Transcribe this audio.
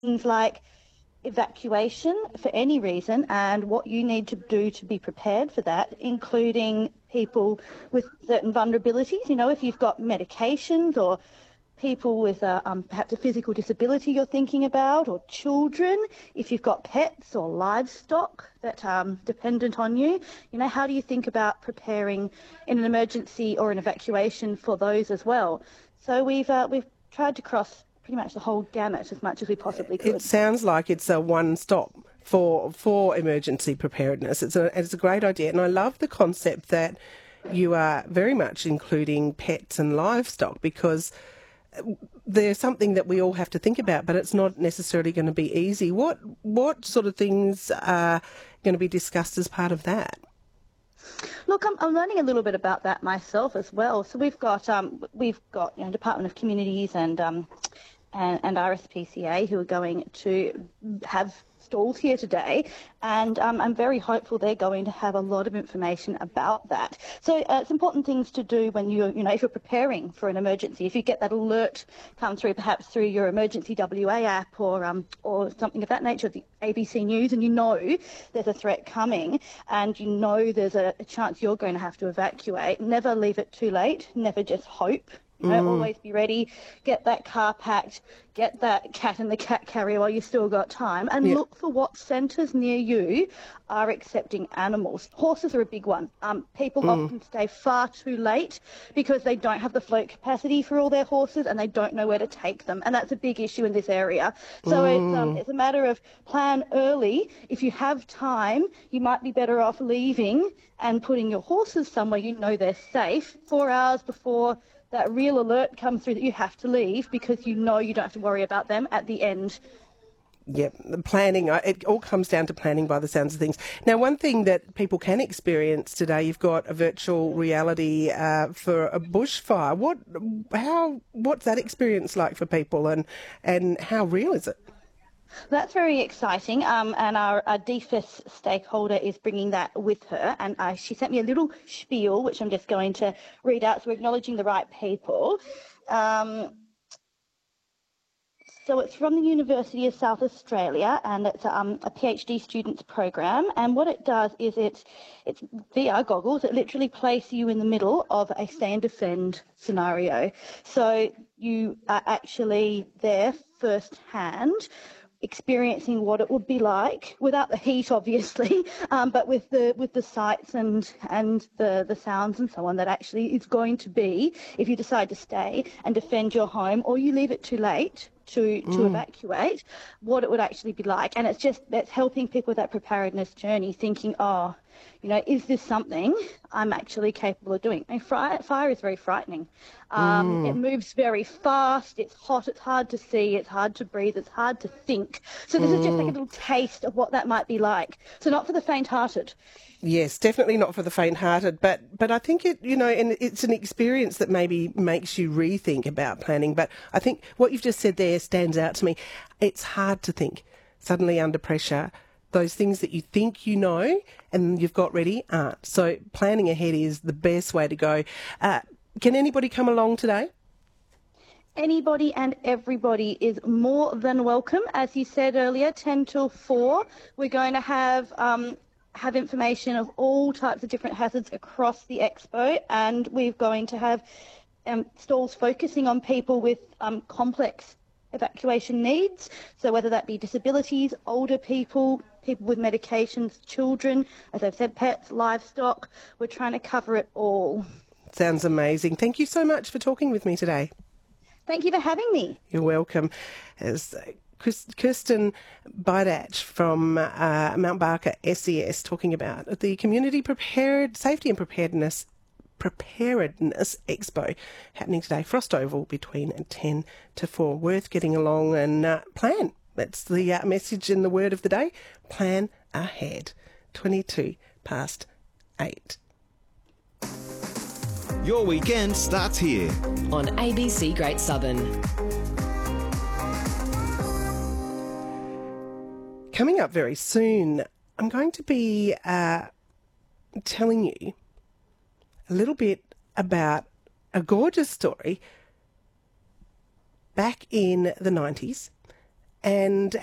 things like evacuation for any reason and what you need to do to be prepared for that, including people with certain vulnerabilities. You know, if you've got medications or people with perhaps a physical disability you're thinking about, or children, if you've got pets or livestock that are dependent on you, you know, how do you think about preparing in an emergency or an evacuation for those as well? So we've tried to cross pretty much the whole gamut as much as we possibly It could. sounds like it's a one-stop for emergency preparedness. It's a great idea, and I love the concept that you are very much including pets and livestock, because they're something that we all have to think about, but it's not necessarily going to be easy. What sort of things are going to be discussed as part of that? Look, I'm learning a little bit about that myself as well. So we've got you know, Department of Communities and RSPCA who are going to have stalls here today, and I'm very hopeful they're going to have a lot of information about that. So it's important things to do when you know, if you're preparing for an emergency. If you get that alert come through, perhaps through your emergency WA app or something of that nature, the ABC News, and you know there's a threat coming, and you know there's a chance you're going to have to evacuate. Never leave it too late. Never just hope. You know, always be ready, get that car packed, get that cat in the cat carrier while you've still got time, and look for what centres near you are accepting animals. Horses are a big one. People often stay far too late because they don't have the float capacity for all their horses and they don't know where to take them, and that's a big issue in this area. So it's a matter of plan early. If you have time, you might be better off leaving and putting your horses somewhere you know they're safe 4 hours before that real alert comes through that you have to leave, because you know you don't have to worry about them at the end. Yep, the planning, it all comes down to planning by the sounds of things. Now, one thing that people can experience today, you've got a virtual reality for a bushfire. What's that experience like for people, and how real is it? That's very exciting, and our DFIS stakeholder is bringing that with her, and she sent me a little spiel, which I'm just going to read out, so we're acknowledging the right people. So it's from the University of South Australia, and it's a PhD students program, and what it does is it's VR goggles that literally place you in the middle of a stay and defend scenario. So you are actually there firsthand, experiencing what it would be like without the heat, obviously, but with the sights and the sounds and so on that actually is going to be if you decide to stay and defend your home, or you leave it too late to evacuate, what it would actually be like. And that's helping people with that preparedness journey, thinking, oh, you know, is this something I'm actually capable of doing? I mean, fire is very frightening. It moves very fast, it's hot, it's hard to see, it's hard to breathe, it's hard to think. So this is just like a little taste of what that might be like. So not for the faint-hearted. Yes, definitely not for the faint-hearted, but I think it, you know, and it's an experience that maybe makes you rethink about planning. But I think what you've just said there stands out to me. It's hard to think suddenly under pressure. Those things that you think you know and you've got ready aren't. So planning ahead is the best way to go. Can anybody come along today? Anybody and everybody is more than welcome. As you said earlier, 10 till 4, we're going to have information of all types of different hazards across the expo, and we're going to have stalls focusing on people with complex evacuation needs. So whether that be disabilities, older people, people with medications, children, as I've said, pets, livestock, we're trying to cover it all. Sounds amazing. Thank you so much for talking with me today. Thank you for having me. You're welcome. As Kirsten Bidach from Mount Barker SES talking about the Community Safety and Preparedness Expo happening today, Frost Oval, between 10 to 4. Worth getting along and plan. That's the message in the word of the day. Plan ahead. 22 past 8. Your weekend starts here on ABC Great Southern. Coming up very soon, I'm going to be telling you a little bit about a gorgeous story back in the 90s and